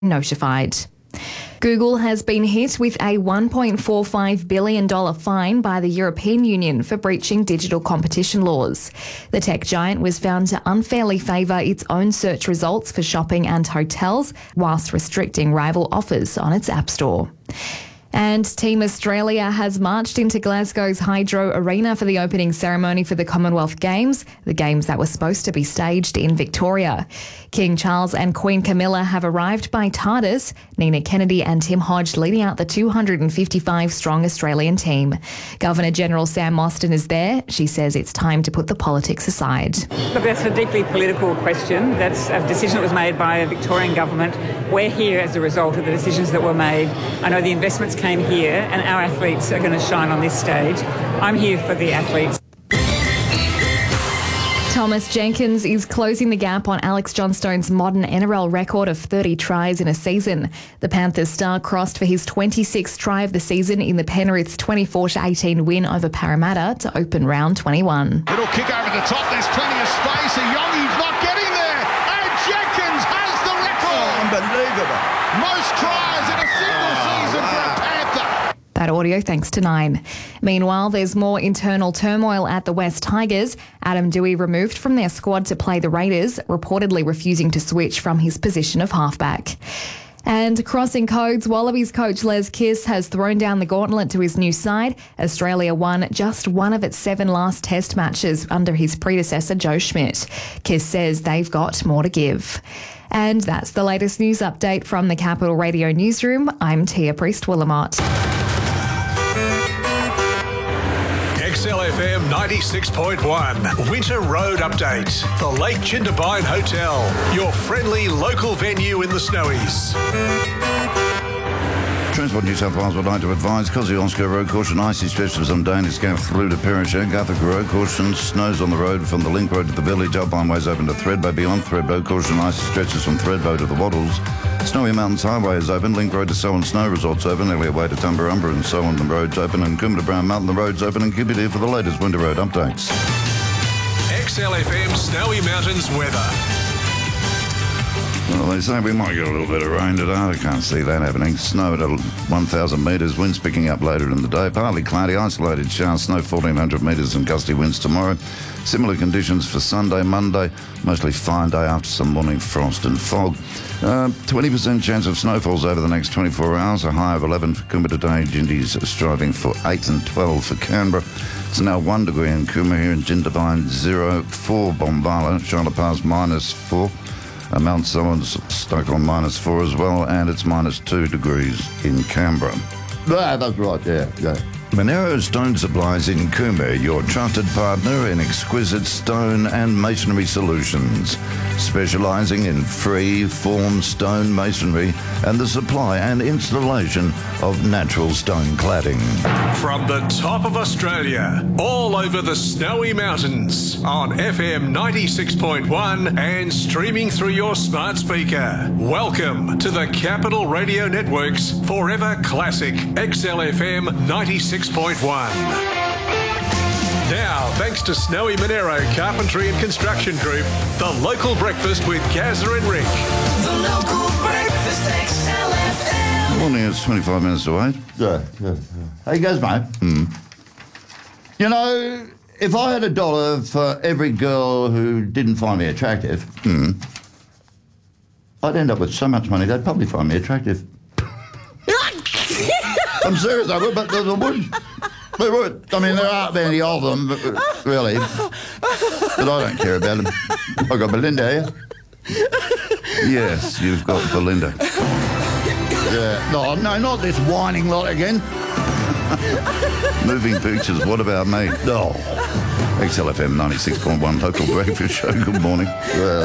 notified. Google has been hit with a $1.45 billion fine by the European Union for breaching digital competition laws. The tech giant was found to unfairly favour its own search results for shopping and hotels, whilst restricting rival offers on its App Store. And Team Australia has marched into Glasgow's Hydro Arena for the opening ceremony for the Commonwealth Games, the games that were supposed to be staged in Victoria. King Charles and Queen Camilla have arrived by TARDIS, Nina Kennedy and Tim Hodge leading out the 255-strong Australian team. Governor-General Sam Mostyn is there. She says it's time to put the politics aside. Look, that's a deeply political question. That's a decision that was made by a Victorian government. We're here as a result of the decisions that were made. I know the investments came here and our athletes are going to shine on this stage. I'm here for the athletes. Thomas Jenkins is closing the gap on Alex Johnstone's modern NRL record of 30 tries in a season. The Panthers star crossed for his 26th try of the season in the Penrith's 24-18 win over Parramatta to open round 21. Little kick over the top, there's plenty of space. Yongi's not getting there. And Jenkins has the record. Unbelievable. Most tries in a single season for a Panther. That audio thanks to Nine. Meanwhile, there's more internal turmoil at the West Tigers. Adam Doueihi removed from their squad to play the Raiders, reportedly refusing to switch from his position of halfback. And crossing codes, Wallabies coach Les Kiss has thrown down the gauntlet to his new side. Australia won just one of its 7 last test matches under his predecessor Joe Schmidt. Kiss says they've got more to give. And that's the latest news update from the Capital Radio Newsroom. I'm Tia Priest-Willamot. XLFM 96.1 Winter Road Update. The Lake Jindabyne Hotel, your friendly local venue in the Snowies. Transport New South Wales would like to advise Kosciuszko Road caution, icy stretch for some Danish Gap through to Perisher. Guthick Road caution, snows on the road from the Link Road to the village. Alpine Ways open to Thredbo. Beyond Thredbo, caution, icy stretches from Thredbo to the Wattles. Snowy Mountains Highway is open. Link Road to Selwyn Snow Resorts open. Elliot Way to Tumbarumba and Selwyn the roads open. And Coombe to Brown Mountain the roads open. And keep it here for the latest winter road updates. XLFM Snowy Mountains weather. Well, they say we might get a little bit of rain today. I can't see that happening. Snow at 1,000 metres, winds picking up later in the day. Partly cloudy, isolated showers, snow 1,400 metres and gusty winds tomorrow. Similar conditions for Sunday, Monday. Mostly fine day after some morning frost and fog. 20% chance of snowfalls over the next 24 hours. A high of 11 for Coombe today. Jindy's striving for 8 and 12 for Canberra. It's now 1 degree in Coombe here in Jindabyne, 0, 4 Bombala, Charlotte Pass -4. Mount Sullivan's stuck on -4 as well, and it's -2 degrees in Canberra. Yeah, that's right, yeah. Monero Stone Supplies in Coombe, your trusted partner in exquisite stone and masonry solutions, specialising in free-form stone masonry and the supply and installation of natural stone cladding. From the top of Australia, all over the Snowy Mountains, on FM 96.1 and streaming through your smart speaker. Welcome to the Capital Radio Network's Forever Classic XLFM 96.1. Now, thanks to Snowy Monero Carpentry and Construction Group, the local breakfast with Gazza and Rick. The local breakfast XLFM. Morning, it's 25 minutes away. Yeah. Hey, guys, mate. You know, if I had $1 for every girl who didn't find me attractive, I'd end up with so much money they'd probably find me attractive. I'm serious, I would, but they wouldn't. They would. I mean, there aren't many of them, but, really. But I don't care about them. I've got Belinda here. Yes, you've got Belinda. Yeah. No, not this whining lot again. Moving pictures, what about me? No. XLFM 96.1 local breakfast show, good morning.